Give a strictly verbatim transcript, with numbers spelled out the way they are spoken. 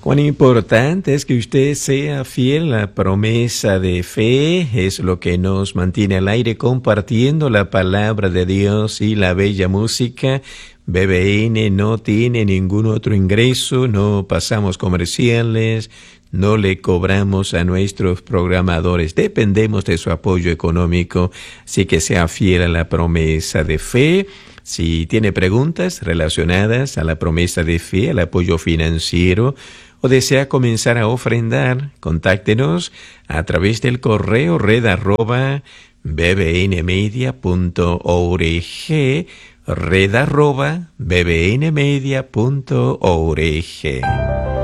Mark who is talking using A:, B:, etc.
A: Cuán importante es que usted sea fiel a la promesa de fe, es lo que nos mantiene al aire compartiendo la palabra de Dios y la bella música. B B N no tiene ningún otro ingreso, no pasamos comerciales, no le cobramos a nuestros programadores, dependemos de su apoyo económico, así que sea fiel a la promesa de fe. Si tiene preguntas relacionadas a la promesa de fe, al apoyo financiero, o desea comenzar a ofrendar, contáctenos a través del correo red arroba bbnmedia punto org, red arroba bbnmedia punto org.